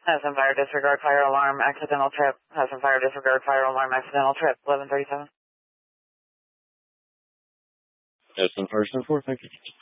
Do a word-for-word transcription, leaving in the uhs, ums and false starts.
Has some fire, disregard, fire alarm, accidental trip. Has some fire, disregard, fire alarm, accidental trip. eleven thirty-seven. Has some fire, four, thank you.